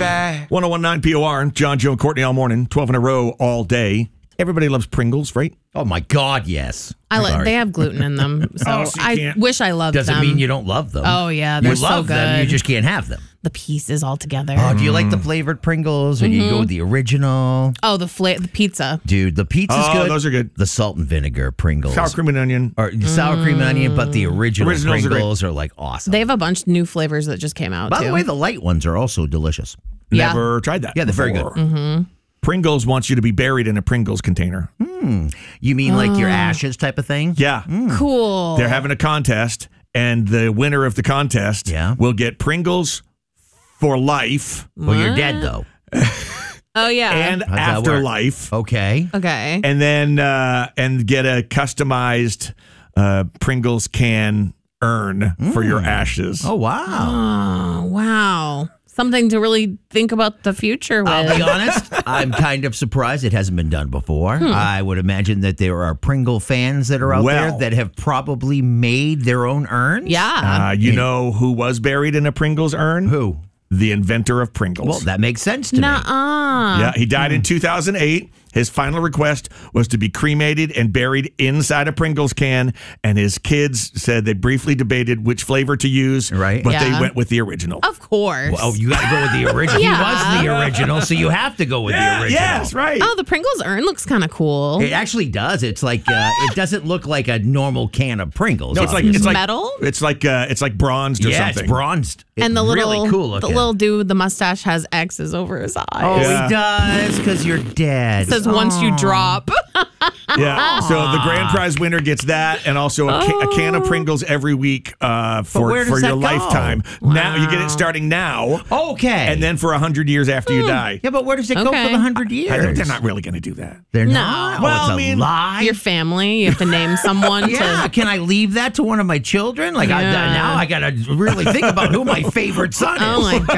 baby. 1019 POR, John, Joe, and Courtney all morning, 12 in a row all day. Everybody loves Pringles, right? Oh, my God, yes. They have gluten in them, so so you I can't. wish I loved them. Doesn't mean you don't love them. Oh, yeah, they're You so love good. them, you just can't have them. The pieces all together. Oh, do you like the flavored Pringles or do you go with the original? Oh, the pizza. Dude, the pizza's good. Those are good. The salt and vinegar Pringles. Sour cream and onion. Or sour cream and onion, but the Originals are Pringles are like awesome. They have a bunch of new flavors that just came out, By too. the way, the light ones are also delicious. Yeah. Never tried that. Yeah, they're very before. good. Pringles wants you to be buried in a Pringles container. You mean like your ashes type of thing? Yeah. Cool. They're having a contest, and the winner of the contest will get Pringles for life Well, you're dead, though. Oh, yeah. and that work? afterlife. Okay. Okay. And then and get a customized Pringles can urn for your ashes. Oh, wow. Oh, wow. Something to really think about the future with. I'll be honest, I'm kind of surprised it hasn't been done before. I would imagine that there are Pringle fans that are out there that have probably made their own urns. Yeah. You know who was buried in a Pringles urn? Who? The inventor of Pringles. Well, that makes sense to me. Nuh-uh. Yeah, he died in 2008. His final request was to be cremated and buried inside a Pringles can, and his kids said they briefly debated which flavor to use, Right. but Yeah. they went with the original. Of course. Well, oh, you got to go with the original. Yeah. He was the original, so you have to go with the original. Yes, right. Oh, the Pringles urn looks kind of cool. It actually does. It's like it doesn't look like a normal can of Pringles. No, it's like metal? It's like bronzed or something. it's bronzed. and the It's little, really cool the looking. little dude with the mustache has X's over his eyes. Oh, Yeah. he does because you're dead. It says once you drop. Yeah. So the grand prize winner gets that, and also a can of Pringles every week where for does your that go? lifetime. Now you get it starting now, Okay. and then for 100 years after you die. yeah, but where does it go Okay. for the 100 years? I think they're not really going to do that. They're No. not. Well, It's I a mean, lie. Your family, you have to name someone Yeah, to. can I leave that to one of my children? Like, Yeah. now I got to really think about who my favorite son is. Oh my God.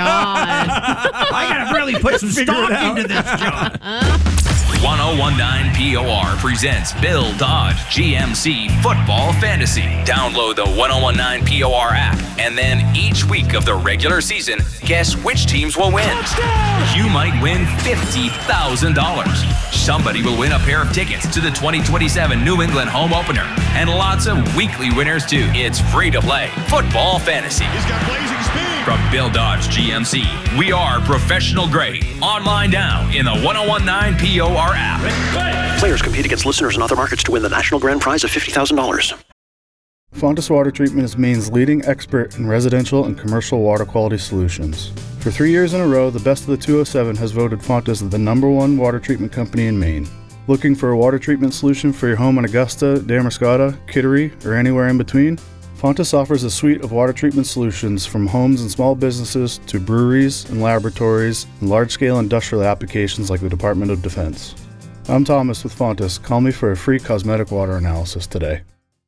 I got to really put some Figure it stock out. into this, John. 1019 POR presents Bill Dodge GMC Football Fantasy. Download the 1019 POR app, and then each week of the regular season, guess which teams will win. You might win $50,000. Somebody will win a pair of tickets to the 2027 New England home opener, and lots of weekly winners too. It's free to play Football Fantasy. He's got blazing speed. From Bill Dodge GMC, we are professional grade. Online now in the 1019 POR app. Players compete against listeners in other markets to win the national grand prize of $50,000. Fontis Water Treatment is Maine's leading expert in residential and commercial water quality solutions. For 3 years in a row, the Best of the 207 has voted Fontis the #1 water treatment company in Maine. Looking for a water treatment solution for your home in Augusta, Damariscotta, Kittery, or anywhere in between? Fontis offers a suite of water treatment solutions from homes and small businesses to breweries and laboratories and large-scale industrial applications like the Department of Defense. I'm Thomas with Fontis. Call me for a free cosmetic water analysis today.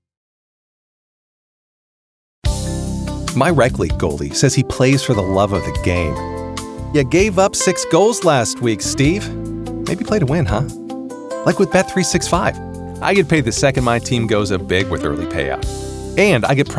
My rec league goalie says he plays for the love of the game. You gave up 6 goals last week, Steve. Maybe play to win, huh? Like with Bet365. I get paid the second my team goes up big with early payout. And I get